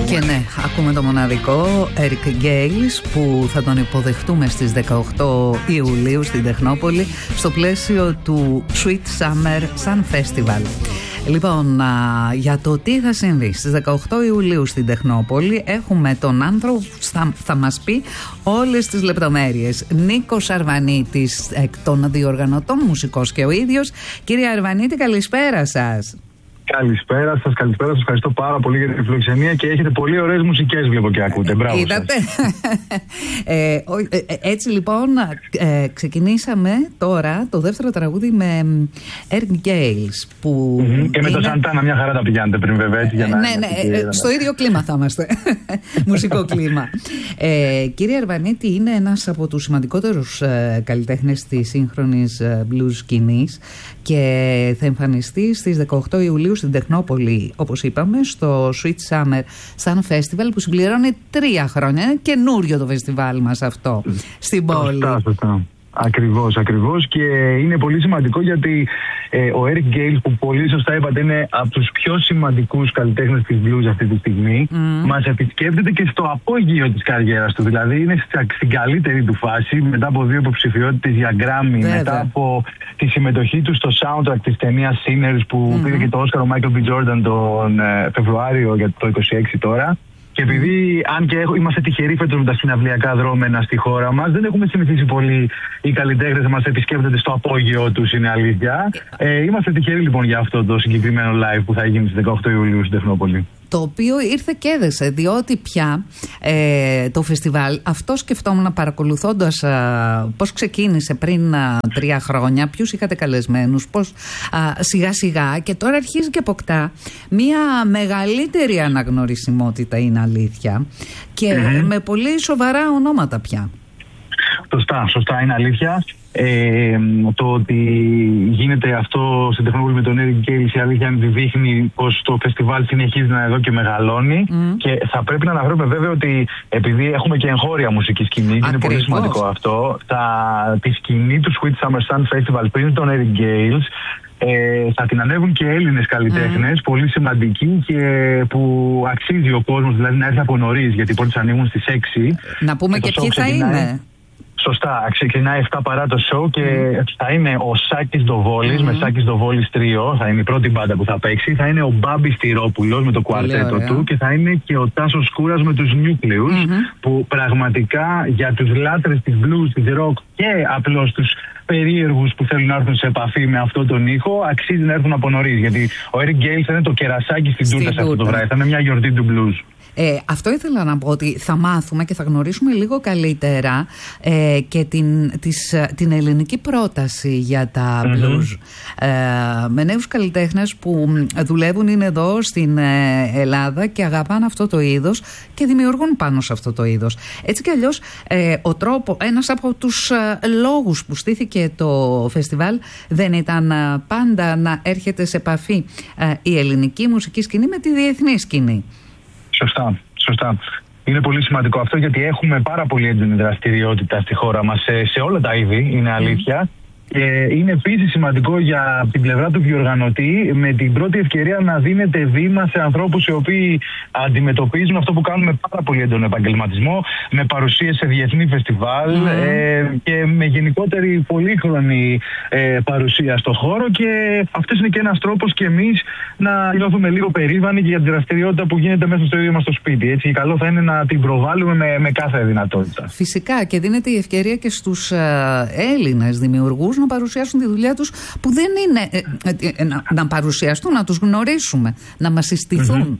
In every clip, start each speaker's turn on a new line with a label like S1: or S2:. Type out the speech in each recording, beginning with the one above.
S1: Και ναι, ακούμε το μοναδικό Eric Gales που θα τον υποδεχτούμε στις 18 Ιουλίου στην Τεχνόπολη στο πλαίσιο του Sweet Summer Sun Festival. Λοιπόν, για το τι θα συμβεί στις 18 Ιουλίου στην Τεχνόπολη έχουμε τον άνθρωπο που θα μας πει όλες τις λεπτομέρειες. Νίκος Αρβανίτης, εκ των διοργανωτών, μουσικός και ο ίδιος. Κύριε Αρβανίτη, καλησπέρα σας.
S2: Καλησπέρα σας, καλησπέρα σας. Ευχαριστώ πάρα πολύ για την φιλοξενία και έχετε πολύ ωραίες μουσικές, βλέπω και ακούτε. Μπράβο.
S1: Είδατε. Έτσι λοιπόν, ξεκινήσαμε τώρα το δεύτερο τραγούδι με Eric Gales. Που
S2: και με το Σαντάνα μια χαρά τα πηγαίνετε πριν, βέβαια. Έτσι, για να
S1: ναι, στο ίδιο κλίμα θα είμαστε. Μουσικό κλίμα. Κύριε Αρβανίτη, είναι ένας από τους σημαντικότερους καλλιτέχνες της σύγχρονης blues σκηνής και θα εμφανιστεί στις 18 Ιουλίου στην Τεχνόπολη, όπως είπαμε, στο Sweet Summer Sun Festival που συμπληρώνει 3 χρόνια. Είναι καινούριο το φεστιβάλ μας αυτό στην πόλη.
S2: Σωστά. Ακριβώς, και είναι πολύ σημαντικό γιατί ο Eric Gales, που πολύ σωστά είπατε είναι από τους πιο σημαντικούς καλλιτέχνες της blues αυτή τη στιγμή, μας επισκέπτεται και στο απόγειο της καριέρας του. Δηλαδή είναι στην καλύτερη του φάση, μετά από 2 υποψηφιότητες για Grammy, μετά από τη συμμετοχή του στο soundtrack της ταινίας Sinners που πήρε και το Oscar ο Michael B. Jordan τον Φεβρουάριο για το 26 τώρα. Και επειδή, αν και είμαστε τυχεροί φέτος με τα συναυλιακά δρόμενα στη χώρα μας, δεν έχουμε συνηθίσει πολύ οι καλλιτέχνες να μας επισκέπτονται στο απόγειο τους, είναι αλήθεια. Είμαστε τυχεροί λοιπόν για αυτό το συγκεκριμένο live που θα γίνει στις 18 Ιουλίου στην Τεχνόπολη.
S1: Το οποίο ήρθε και έδεσε, διότι πια το φεστιβάλ, αυτό σκεφτόμουν παρακολουθώντας πώς ξεκίνησε πριν 3 χρόνια, ποιους είχατε καλεσμένους, πώς σιγά σιγά, και τώρα αρχίζει και αποκτά μια μεγαλύτερη αναγνωρισιμότητα, είναι αλήθεια, και με πολύ σοβαρά ονόματα πια.
S2: Σωστά, είναι αλήθεια. Το ότι γίνεται αυτό στην Τεχνόπολη με τον Eric Gales, η αλήθεια είναι ότι δείχνει πως το φεστιβάλ συνεχίζει να εδώ και μεγαλώνει. Και θα πρέπει να αναφέρουμε βέβαια ότι επειδή έχουμε και εγχώρια μουσική σκηνή, και είναι πολύ σημαντικό αυτό, τη σκηνή του Sweet Summer Sun Festival πριν τον Eric Gales θα την ανέβουν και Έλληνες καλλιτέχνες, πολύ σημαντικοί και που αξίζει ο κόσμος δηλαδή να έρθει από νωρίς, γιατί οι πρώτες ανοίγουν στις 6.
S1: Να πούμε και ποιοι θα είναι.
S2: Σωστά, ξεκινάει 7 παρά το show και θα είναι ο Σάκης Ντοβόλης με Σάκης Ντοβόλης Τρίο, θα είναι η πρώτη μπάντα που θα παίξει. Θα είναι ο Μπάμπης Στυρόπουλος με το κουαρτέτο του και θα είναι και ο Τάσος Σκούρας με τους Νιούκλιους, που πραγματικά για τους λάτρες της blues, της rock και απλώς τους περίεργους που θέλουν να έρθουν σε επαφή με αυτόν τον ήχο, αξίζει να έρθουν από νωρίς. Γιατί ο Eric Gales θα είναι το κερασάκι στην τούρτα σε αυτό το βράδυ, θα είναι μια γιορτή του blues.
S1: Αυτό ήθελα να πω, ότι θα μάθουμε και θα γνωρίσουμε λίγο καλύτερα και την ελληνική πρόταση για τα blues με νέους καλλιτέχνες που δουλεύουν, είναι εδώ στην Ελλάδα και αγαπάνε αυτό το είδος και δημιουργούν πάνω σε αυτό το είδος. Έτσι κι αλλιώς ένας από τους λόγους που στήθηκε το φεστιβάλ δεν ήταν πάντα να έρχεται σε επαφή η ελληνική μουσική σκηνή με τη διεθνή σκηνή.
S2: Σωστά. Είναι πολύ σημαντικό αυτό γιατί έχουμε πάρα πολύ έντονη δραστηριότητα στη χώρα μας σε όλα τα είδη, είναι αλήθεια. Και είναι επίσης σημαντικό για την πλευρά του διοργανωτή με την πρώτη ευκαιρία να δίνεται βήμα σε ανθρώπους οι οποίοι αντιμετωπίζουν αυτό που κάνουν με πάρα πολύ έντονο επαγγελματισμό, με παρουσίες σε διεθνή φεστιβάλ και με γενικότερη πολύχρονη παρουσία στο χώρο, και αυτός είναι και ένας τρόπος και εμείς να νιώθουμε λίγο περήφανοι και για τη δραστηριότητα που γίνεται μέσα στο ίδιο μας το σπίτι. Έτσι, καλό θα είναι να την προβάλλουμε με κάθε δυνατότητα.
S1: Φυσικά, και δίνεται η ευκαιρία και στους Έλληνες δημιουργούς να παρουσιάσουν τη δουλειά τους, που δεν είναι να παρουσιαστούν, να τους γνωρίσουμε, να μας συστηθούν.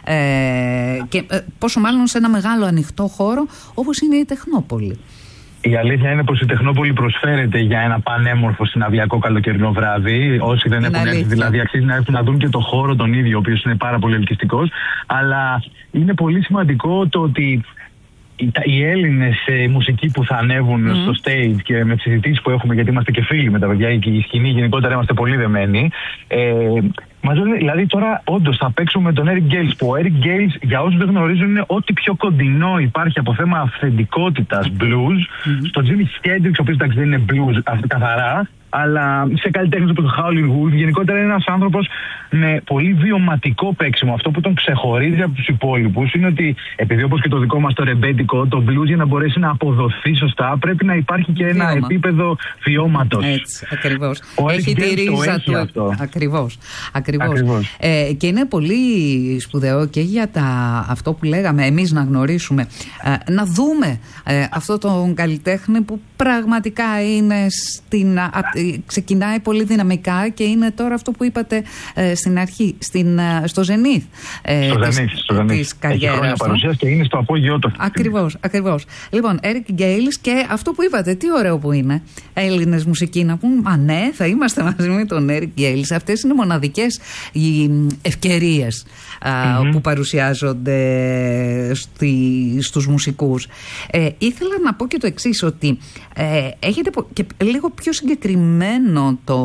S1: Και πόσο μάλλον σε ένα μεγάλο ανοιχτό χώρο όπως είναι η Τεχνόπολη.
S2: Η αλήθεια είναι πως η Τεχνόπολη προσφέρεται για ένα πανέμορφο συναυλιακό καλοκαιρινό βράδυ. Όσοι δεν έχουν έρθει, δηλαδή, αξίζει να έρθουν να δουν και το χώρο τον ίδιο, ο οποίος είναι πάρα πολύ ελκυστικός. Αλλά είναι πολύ σημαντικό το ότι οι Έλληνες μουσικοί που θα ανέβουν στο stage και με τις συζητήσεις που έχουμε, γιατί είμαστε και φίλοι με τα παιδιά και η σκηνή γενικότερα είμαστε πολύ δεμένοι, Δηλαδή τώρα όντως θα παίξουμε με τον Eric Gales, που ο Eric Gales, για όσους δεν γνωρίζουν, είναι ό,τι πιο κοντινό υπάρχει από θέμα αυθεντικότητας blues στο Jimi Hendrix, ο οποίος εντάξει δεν είναι blues καθαρά, αλλά σε καλλιτέχνες όπως το Howlin' Wolf. Γενικότερα είναι ένας άνθρωπος με πολύ βιωματικό παίξιμο. Αυτό που τον ξεχωρίζει από τους υπόλοιπους είναι ότι, επειδή όπως και το δικό μας το ρεμπέτικο, το blues για να μπορέσει να αποδοθεί σωστά πρέπει να υπάρχει και ένα επίπεδο βιώματος.
S1: Έτσι, ακριβώς. Έχει τη ρίζα του. Αυτό. Ακριβώς. Και είναι πολύ σπουδαίο και για αυτό που λέγαμε εμείς να γνωρίσουμε, να δούμε αυτό τον καλλιτέχνη που πραγματικά είναι ξεκινάει πολύ δυναμικά και είναι τώρα αυτό που είπατε στην αρχή, στο Ζενίθ της καριέρας.
S2: Έχει χρόνια παρουσίας και είναι στο απόγειό του.
S1: Ακριβώς. Λοιπόν, Eric Gales, και αυτό που είπατε, τι ωραίο που είναι Έλληνες μουσικοί να πούν, ναι, θα είμαστε μαζί με τον Eric Gales. Αυτές είναι μοναδικές οι ευκαιρίες που παρουσιάζονται στους μουσικούς. Ήθελα να πω και το εξής, ότι έχετε και λίγο πιο συγκεκριμένο το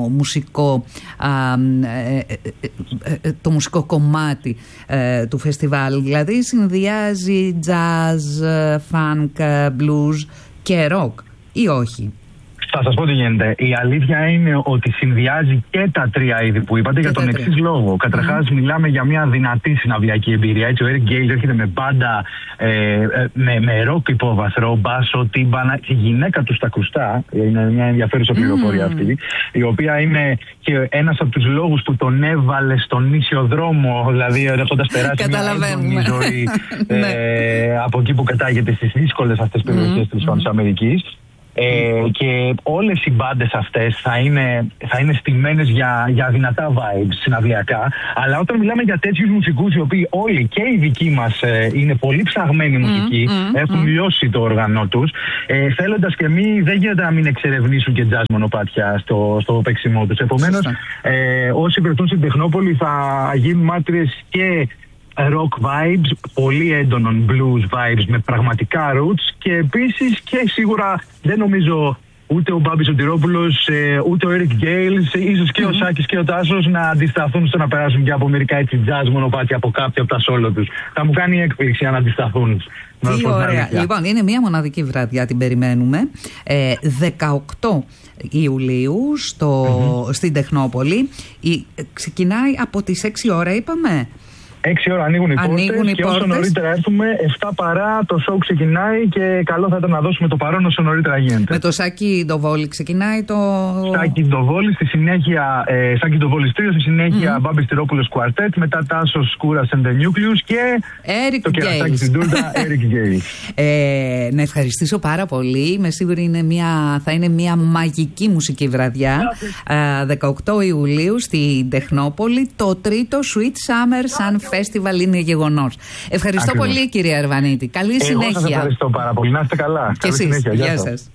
S1: μουσικό κομμάτι του φεστιβάλ, δηλαδή συνδυάζει jazz, funk, blues και rock, ή όχι?
S2: Θα σας πω τι γίνεται. Η αλήθεια είναι ότι συνδυάζει και τα τρία είδη που είπατε για τον εξής λόγο. Καταρχάς, μιλάμε για μια δυνατή συναυλιακή εμπειρία. Έτσι, ο Eric Gales έρχεται με μπάντα, με ροκ υπόβαθρο, μπάσο, τύμπανα. Η γυναίκα του στα ακουστά, είναι μια ενδιαφέρουσα πληροφορία αυτή, η οποία είναι και ένας από τους λόγους που τον έβαλε στον ίσιο δρόμο, δηλαδή έχοντας περάσει μια έντονη ζωή από εκεί που κατάγεται στις δύσκολες αυτές περιοχές της Αμερικής. Και όλες οι μπάντες αυτές θα είναι στημένες για δυνατά vibes συναυλιακά, αλλά όταν μιλάμε για τέτοιους μουσικούς, οι οποίοι όλοι και οι δικοί μας είναι πολύ ψαγμένοι μουσικοί, έχουν λιώσει το όργανο τους, θέλοντας και μη, δεν γίνεται να μην εξερευνήσουν και jazz μονοπάτια στο παίξιμό τους. Επομένως, όσοι βρεθούν στην Τεχνόπολη θα γίνουν μάρτυρες και rock vibes, πολύ έντονων blues vibes με πραγματικά roots, και επίσης και σίγουρα δεν νομίζω ούτε ο Μπάμπης ο Τυρόπουλος, ούτε ο Eric Gales, ίσως και ο Σάκης και ο Τάσος να αντισταθούν στο να περάσουν και από μερικά έτσι jazz μονοπάτια από κάποια από τα solo τους. Θα μου κάνει έκπληξη αν αντισταθούν.
S1: Τι ωραία. Λοιπόν, είναι μια μοναδική βραδιά, την περιμένουμε. 18 Ιουλίου στην Τεχνόπολη. Ξεκινάει από τις 6 ώρα, είπαμε. 6 ώρα ανοίγουν οι πόρτες και όσο νωρίτερα έρθουμε, 7 παρά το show ξεκινάει και καλό θα ήταν να δώσουμε το παρόν όσο νωρίτερα γίνεται. Με το Σάκη Ντοβόλη ξεκινάει το... Σάκη Ντοβόλη, στη συνέχεια Σάκη Ντοβόλη Τρίο, στη συνέχεια Μπάμπης Τυρόπουλος Κουαρτέτ, μετά Τάσος Σκούρας and the Nucleus και το κερασάκι στην τούρτα Eric Gales. Να ευχαριστήσω πάρα πολύ. Είμαι σίγουρη θα είναι μια μαγική μουσική βραδιά. 18 Ιουλίου στην Τεχνόπολη, το τρίτο Sweet Summer Sun Festival είναι γεγονός. Ευχαριστώ πολύ, κυρία Αρβανίτη. Καλή συνέχεια. Εγώ σας ευχαριστώ πάρα πολύ. Να είστε καλά. Και εσείς. Γεια σας.